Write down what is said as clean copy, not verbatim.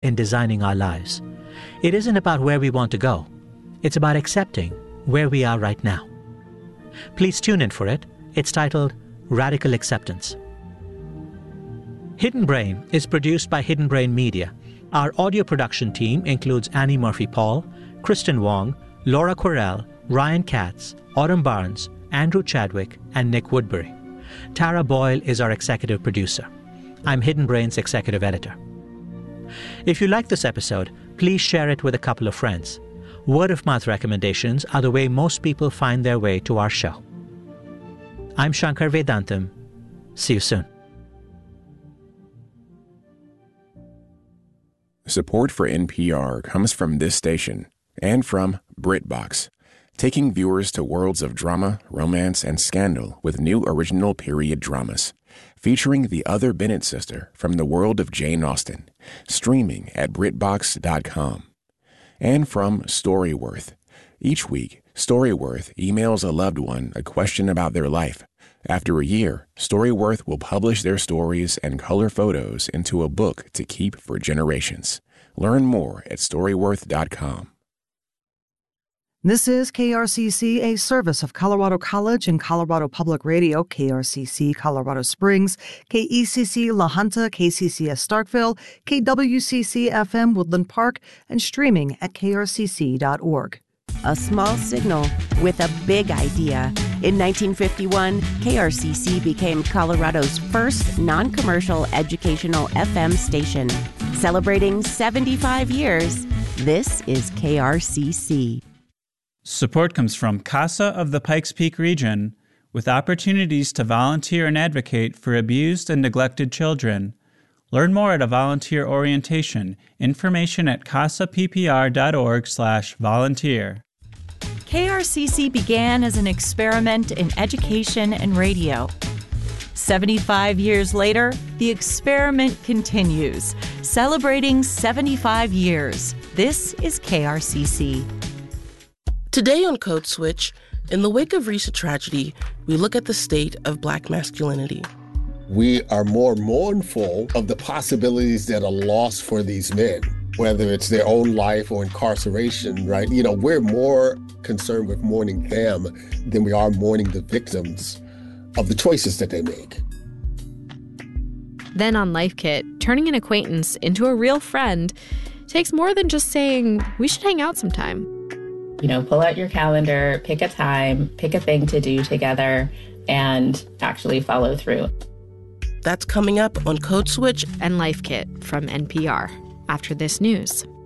in designing our lives. It isn't about where we want to go. It's about accepting where we are right now. Please tune in for it. It's titled Radical Acceptance. Hidden Brain is produced by Hidden Brain Media. Our audio production team includes Annie Murphy-Paul, Kristen Wong, Laura Correll, Ryan Katz, Autumn Barnes, Andrew Chadwick, and Nick Woodbury. Tara Boyle is our executive producer. I'm Hidden Brain's executive editor. If you like this episode, please share it with a couple of friends. Word-of-mouth recommendations are the way most people find their way to our show. I'm Shankar Vedantam. See you soon. Support for NPR comes from this station and from BritBox, taking viewers to worlds of drama, romance, and scandal with new original period dramas. Featuring the other Bennett sister from the world of Jane Austen, streaming at BritBox.com. And from Storyworth. Each week, Storyworth emails a loved one a question about their life. After a year, Storyworth will publish their stories and color photos into a book to keep for generations. Learn more at Storyworth.com. This is KRCC, a service of Colorado College and Colorado Public Radio, KRCC Colorado Springs, KECC La Junta, KCCS Starkville, KWCC FM Woodland Park, and streaming at krcc.org. A small signal with a big idea. In 1951, KRCC became Colorado's first non-commercial educational FM station. Celebrating 75 years, this is KRCC. Support comes from CASA of the Pikes Peak region, with opportunities to volunteer and advocate for abused and neglected children. Learn more at a volunteer orientation. Information at casappr.org/volunteer. KRCC began as an experiment in education and radio. 75 years later, the experiment continues, celebrating 75 years. This is KRCC. Today on Code Switch, in the wake of recent tragedy, we look at the state of Black masculinity. We are more mournful of the possibilities that are lost for these men, whether it's their own life or incarceration, right? You know, we're more concerned with mourning them than we are mourning the victims of the choices that they make. Then on Life Kit, turning an acquaintance into a real friend takes more than just saying, we should hang out sometime. You know, pull out your calendar, pick a time, pick a thing to do together, and actually follow through. That's coming up on Code Switch and Life Kit from NPR after this news.